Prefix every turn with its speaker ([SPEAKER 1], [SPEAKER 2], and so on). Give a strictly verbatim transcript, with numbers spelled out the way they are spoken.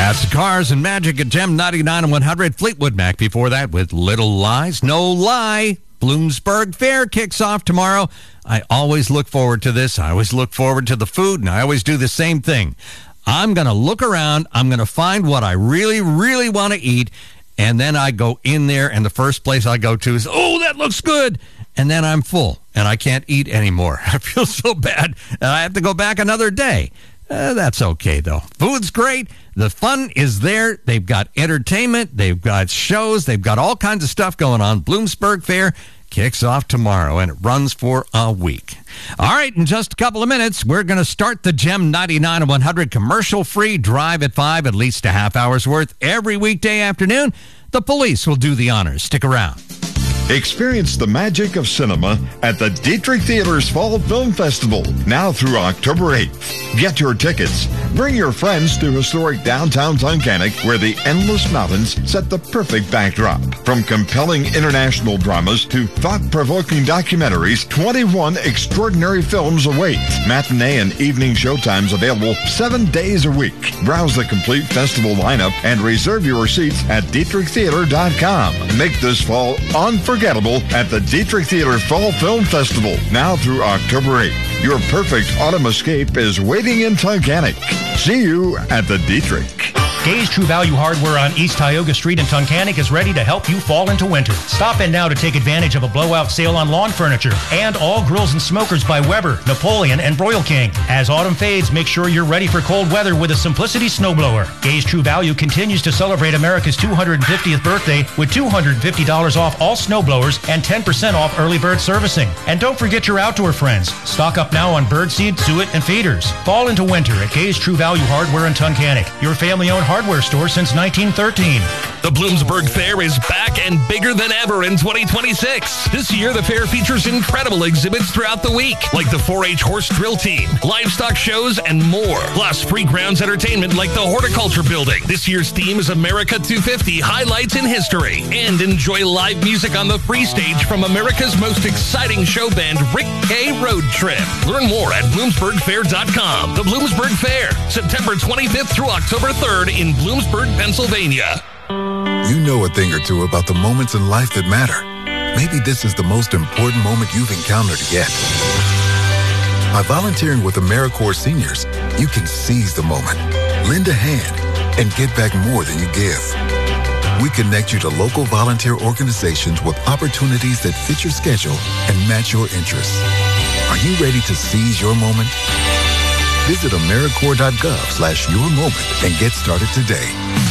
[SPEAKER 1] That's Cars and Magic at Gem ninety-nine and one hundred. Fleetwood Mac before that with Little Lies. No lie. Bloomsburg Fair kicks off tomorrow. I always look forward to this. I always look forward to the food, and I always do the same thing. I'm going to look around. I'm going to find what I really, really want to eat, and then I go in there, and the first place I go to is, oh, that looks good. And then I'm full, and I can't eat anymore. I feel so bad, and I have to go back another day. Uh, that's okay, though. Food's great. The fun is there. They've got entertainment. They've got shows. They've got all kinds of stuff going on. Bloomsburg Fair kicks off tomorrow, and it runs for a week. All right, in just a couple of minutes, we're going to start the Gem ninety-nine and one hundred commercial-free drive at five, at least a half hour's worth every weekday afternoon. The police will do the honors. Stick around.
[SPEAKER 2] Experience the magic of cinema at the Dietrich Theater's Fall Film Festival, now through October eighth. Get your tickets. Bring your friends to historic downtown Tunkhannock, where the endless mountains set the perfect backdrop. From compelling international dramas to thought-provoking documentaries, twenty-one extraordinary films await. Matinee and evening showtimes available seven days a week. Browse the complete festival lineup and reserve your seats at Dietrich Theater dot com. Make this fall unforgettable at the Dietrich Theater Fall Film Festival, now through October eighth. Your perfect autumn escape is waiting in Tunkhannock. See you at the Dietrich.
[SPEAKER 3] Gay's True Value Hardware on East Tioga Street in Tunkhannock is ready to help you fall into winter. Stop in now to take advantage of a blowout sale on lawn furniture and all grills and smokers by Weber, Napoleon, and Broil King. As autumn fades, make sure you're ready for cold weather with a Simplicity snowblower. Gay's True Value continues to celebrate America's two hundred fiftieth birthday with two hundred fifty dollars off all snowblowers and ten percent off early bird servicing. And don't forget your outdoor friends. Stock up now on birdseed, suet, and feeders. Fall into winter at Gay's True Value Hardware in Tunkhannock, your family-owned hardware store since nineteen thirteen.
[SPEAKER 4] The Bloomsburg Fair is back and bigger than ever in twenty twenty-six. This year, the fair features incredible exhibits throughout the week, like the four H horse drill team, livestock shows, and more. Plus, free grounds entertainment like the Horticulture Building. This year's theme is America two fifty, Highlights in History. And enjoy live music on the free stage from America's most exciting show band, Rick K. Road Trip. Learn more at Bloomsburg Fair dot com. The Bloomsburg Fair, September twenty-fifth through October third in Bloomsburg, Pennsylvania.
[SPEAKER 5] You know a thing or two about the moments in life that matter. Maybe this is the most important moment you've encountered yet. By volunteering with AmeriCorps Seniors, you can seize the moment, lend a hand, and get back more than you give. We connect you to local volunteer organizations with opportunities that fit your schedule and match your interests. Are you ready to seize your moment? Visit AmeriCorps dot gov slash your moment and get started today.